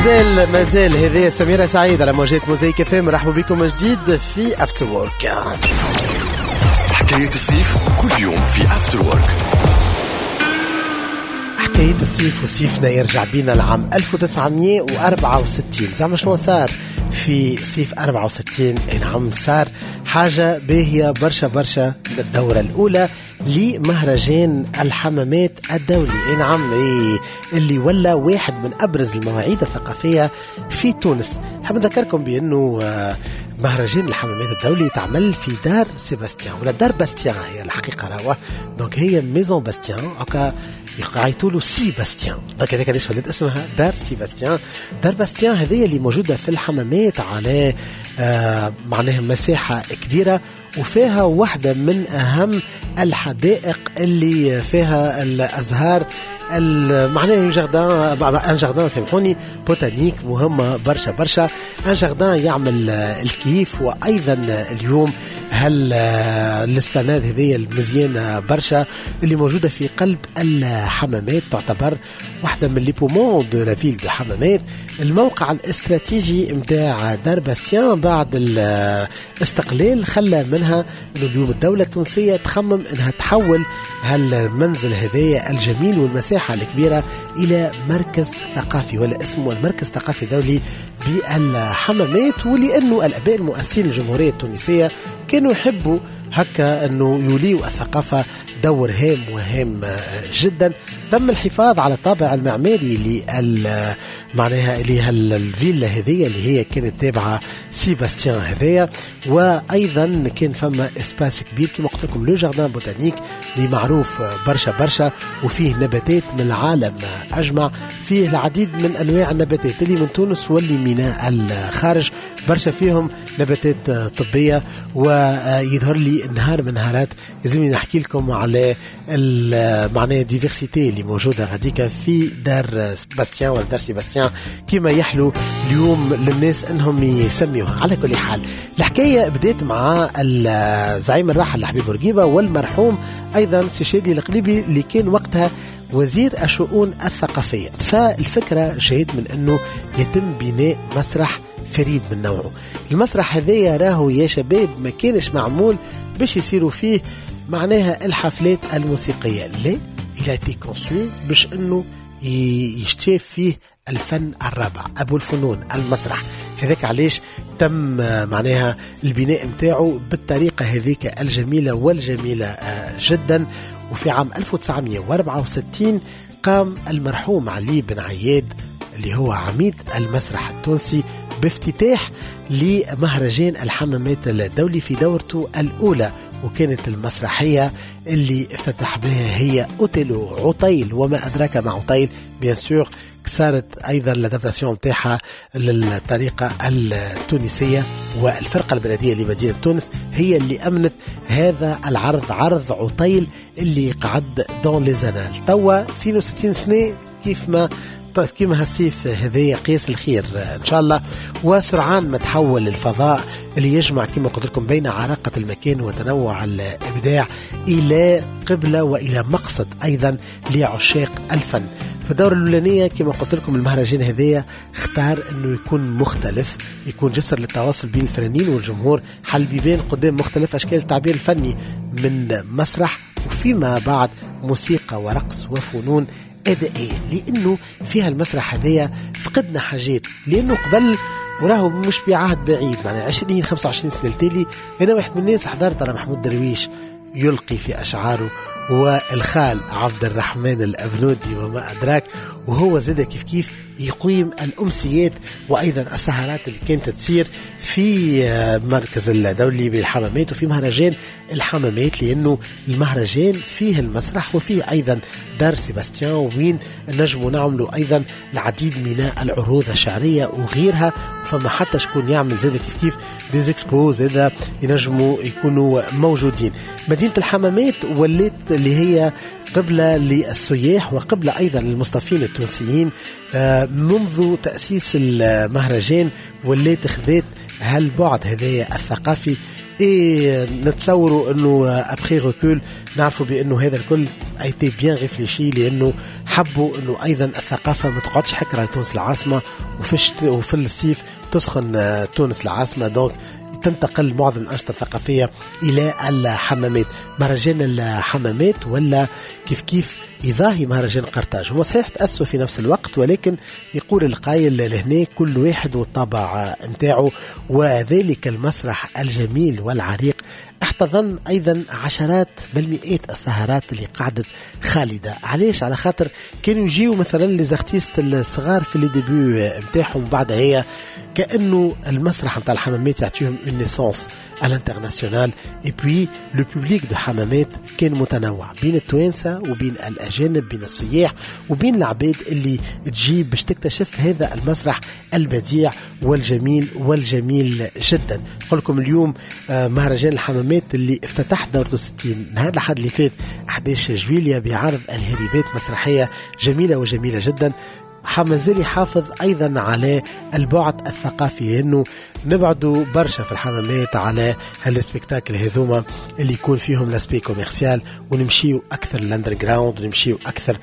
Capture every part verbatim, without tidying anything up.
مازال مازال هذه سميرة سعيد على موجات موزايك اف ام. مرحبا بكم من جديد في افتر وورك. حكاية الصيف كل يوم في افتر وورك. حكاية الصيف وصيفنا يرجع بينا العام ألف وتسعمية وأربعة وستين. زعما شنو صار في صيف أربعة وستين؟ نعم صار حاجة باهية برشا برشا للدورة الأولى لمهرجان الحمامات الدولي. نعم إيه اللي ولا واحد من أبرز المواعيد الثقافية في تونس. حاب نذكركم بأنه مهرجان الحمامات الدولي تعمل في دار سيباستيان ولا دار باستيان هي الحقيقة راهو. دونك هي ميزون باستيان أو يقعيتوا له سي باستيان. دونك هذاك ليش ولات اسمها دار سيباستيان. دار باستيان هذه اللي موجودة في الحمامات على آه معناها مساحة كبيرة وفيها واحدة من أهم الحدائق اللي فيها الأزهار معناه جاردان ان جاردان سامحوني بوتانيك مهمة برشا برشا. ان جاردان يعمل الكيف. وأيضا اليوم هل الاسبلاناد هذه المزيانة برشا اللي موجودة في قلب الحمامات تعتبر واحدة من لي بومون دو لا فيل دو حمامات. الموقع الاستراتيجي متاع دار باستيان بعد الاستقلال خلى منها انه اليوم الدولة التونسية تخمم انها تحول هالمنزل هذايا الجميل والمساحة الكبيرة الى مركز ثقافي ولا اسمه المركز الثقافي الدولي بالحمامات. ولانه الاباء المؤسسين للجمهورية التونسية كانوا يحبوا هكا انه يوليوا الثقافة دور هام وهام جدا. تم الحفاظ على الطابع المعماري لل معناها اللي هالفيلا هذه اللي هي كانت تابعة سيباستيان هذية. وايضا كان فما اسباس كبير كما قلت لكم لو جاردان بوتانيك اللي معروف برشا برشا وفيه نباتات من العالم اجمع. فيه العديد من انواع النباتات اللي من تونس واللي من الخارج برشا فيهم نباتات طبية. ويظهر لي نهار من نهارات لازم نحكي لكم على معناها ديفيرسيتي اللي موجودة غاديكا في دار باستيان ولا دار سيباستيان كما يحلو اليوم للناس انهم يسميوها. على كل حال الحكاية بدأت مع الزعيم الراحل حبيب بورقيبة والمرحوم ايضا سي شادي القليبي اللي كان وقتها وزير الشؤون الثقافية. فالفكرة جاءت من انه يتم بناء مسرح فريد من نوعه. المسرح هذا راهو يا شباب ما كانش معمول باش يصيروا فيه معناها الحفلات الموسيقية، لا إلى تي كونسو باش انه يشتاف فيه الفن الرابع ابو الفنون المسرح. هذاك علاش تم معناها البناء متاعه بالطريقة هذيك الجميلة والجميلة جدا. وفي عام ألف وتسعمية وأربعة وستين قام المرحوم علي بن عياد اللي هو عميد المسرح التونسي بافتتاح لمهرجان الحمامات الدولي في دورته الأولى. وكانت المسرحية اللي افتتح بها هي أوتيلو عطيل وما أدراك مع عطيل بيان سور. صارت أيضا الادابتاسيون متاعها للطريقة التونسية. والفرقة البلدية لمدينة تونس هي اللي أمنت هذا العرض عرض عطيل اللي قعد دون ليزانال توا اثنين وستين سنة كيف ما طيب كيما هالصيف هذايا قياس الخير ان شاء الله. وسرعان ما تحول الفضاء اللي يجمع كما قلت لكم بين عراقة المكان وتنوع الابداع الى قبلة والى مقصد ايضا لعشاق الفن. في الدورة الأولانية كما قلت لكم المهرجان هذايا اختار انه يكون مختلف، يكون جسر للتواصل بين الفنانين والجمهور، حل بيبان قدام مختلف اشكال التعبير الفني من مسرح وفيما بعد موسيقى ورقص وفنون أدائية. لأنه فيها المسرح هذية فقدنا حاجات لأنه قبل وراه مش بعهد بعيد معنى عشرين خمسة وعشرين سنة التالي أنا واحد من الناس حضرت على محمود درويش يلقي في أشعاره والخال عبد الرحمن الأبنودي وما أدراك وهو زاد كيف كيف يقيم الأمسيات وأيضا السهرات اللي كانت تصير في مركز الدولي بالحمامات وفي مهرجان الحمامات. لأنه المهرجان فيه المسرح وفيه أيضا دار سيباستيان وين نجموا نعملوا أيضا العديد من العروض الشعرية وغيرها. فما حتى شكون يعمل زاد كيف كيف ديز اكسبو زاد ينجموا يكونوا موجودين. مدينة الحمامات ولات اللي هي قبلة للسياح وقبلة أيضا للمصطفين التونسيين منذ تأسيس المهرجان ولات خذت هالبعد هذايا الثقافي اي نتصوروا انه ابخي ريكول نعرفوا بانه هذا الكل ايتي بيان ريفليشي، لانه حبوا انه ايضا الثقافه ما تقعدش حكر على تونس العاصمه وفي الشت... وفي الصيف تسخن تونس العاصمه. دونك تنتقل معظم الأنشطة الثقافية إلى الحمامات. مهرجان الحمامات ولا كيف كيف يضاهي مهرجان قرطاج. هو صحيح تأسوا في نفس الوقت، ولكن يقول القائل لهنا كل واحد والطابع متاعه. وذلك المسرح الجميل والعريق احتضن أيضا عشرات بل مئات السهرات اللي قعدت خالدة. علاش؟ على خاطر كانوا يجيوا مثلا لزارتيست الصغار في الديبيو متاعهم، وبعدها هي كأنه المسرح متاع الحمامات يعطيهم une naissance à l'international. et puis le public de حمامات كان متنوع بين التوانسة وبين الأجانب، بين السياح وبين العباد اللي تجيب باش تكتشف هذا المسرح البديع والجميل والجميل جدا. قلكم اليوم مهرجان الحمامات اللي افتتح دورته ستين نهار الأحد اللي فات أحد عشر جويلية بعرض الهريبات مسرحية جميلة وجميلة جدا. مازال يحافظ أيضا على البعد الثقافي، لأنه نبعدوا برشا في الحمامات على هالسبيكتاكل هذوما اللي يكون فيهم لاسبي كوميرسيال، ونمشيو أكثر للاندرغراوند ونمشيو أكثر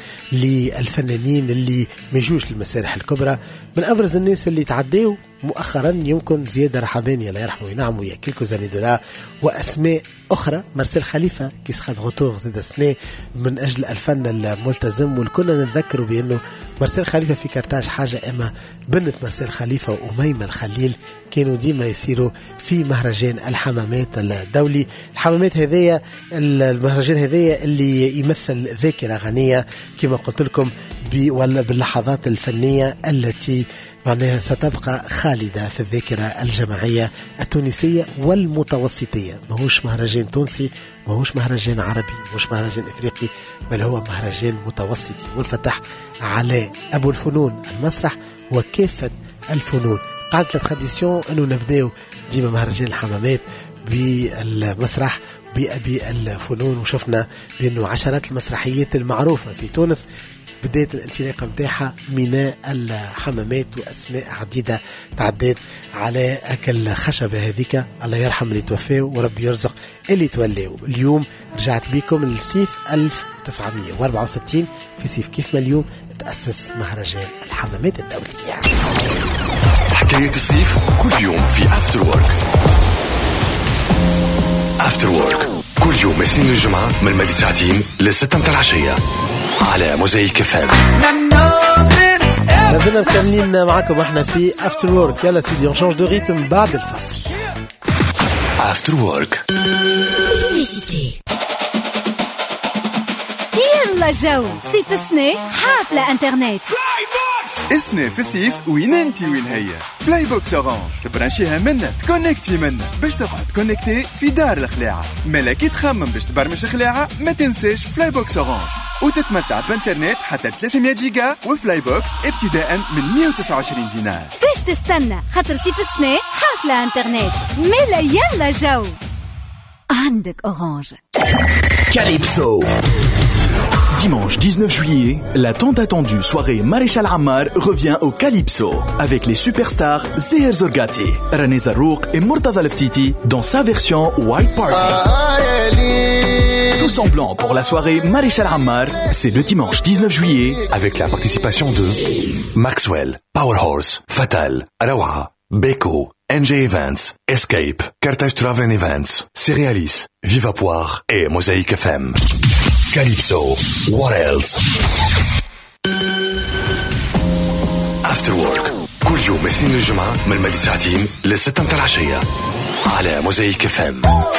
للفنانين اللي ميجوش للمسارح الكبرى. من أبرز الناس اللي تعديوا مؤخرا يمكن زيادة رحباني الله يرحمه وينعمه يا كيلكو زاني دولا، وأسماء أخرى مارسيل خليفة كي سخد غوتور زيد سنة من أجل الفن الملتزم. والكلنا نتذكروا بأنه مارسيل خليفة في كرتاج حاجة، أما بنت مارسيل خليفة وأميمة الخليل كانوا ديما يسيروا في مهرجان الحمامات الدولي. الحمامات هذية المهرجان هذية اللي يمثل ذاكرة غنية كما قلت لكم ولا باللحظات الفنية التي معناها ستبقى خالدة في الذاكرة الجماعية التونسية والمتوسطية. ماهوش مهرجان تونسي، ماهوش مهرجان عربي، ماهوش مهرجان إفريقي، بل هو مهرجان متوسطي منفتح على أبو الفنون المسرح وكافة الفنون. قاعدة التراديسيون أنه نبدأ ديما مهرجان الحمامات بالمسرح بأبي الفنون، وشفنا بأنه عشرات المسرحيات المعروفة في تونس بداية الانطلاقة متاعها ميناء الحمامات، وأسماء عديدة تعديت على أكل خشبة هذيك. الله يرحم اللي توفاوا وربي يرزق اللي تولاوا. اليوم رجعت بكم للصيف ألف وتسعمية وأربعة وستين، في صيف كيف ما اليوم تأسس مهرجان الحمامات الدولي. حكاية الصيف كل يوم في أفتر وورك. أفتر وورك كل يوم اثنين الجمعة من مالي ساعتين لستة متاع العشية على موزايك فام. لازلنا مكملين معكم احنا في افتر وورك. يلا سيدي اون شانج دو ريتم بعد الفصل. افتر وورك يلا جو صيف السنة حافلة انترنت. اسنة في الصيف وين انتي وين هي فلاي بوكس اورانج، تبرانشيها منا تكونكتي منا باش تقعد كونكتي في دار الخلاعة. ملاكي تخمم باش تبرمج خلاعة ما تنساش فلاي بوكس اورانج، وتتمتع بانترنت حتى ثلاثمية جيجا وفلاي بوكس ابتداء من مية وتسعة وعشرين دينار. فاش تستنى؟ خاطر صيف السنة حافلة انترنت. ملا يلا جو عندك اورانج. Calypso. Dimanche dix-neuf juillet, la tant attendue soirée Maréchal Ammar revient au Calypso avec les superstars Zeher Zorgati, René Zarouk et Murtada Leftiti dans sa version White Party. Tous en blanc pour la soirée Maréchal Ammar, c'est le dimanche dix-neuf juillet avec la participation de Maxwell, Powerhorse, Fatal, Arawa, Beko, N J Events, Escape, Carthage Travel Events, Cerealis, Viva Poire et Mosaïque F M. Calypso, what else? After Work كل يوم اثنين الجمعة من مالي ساعتين لستة متاع العشية على موزايك اف ام.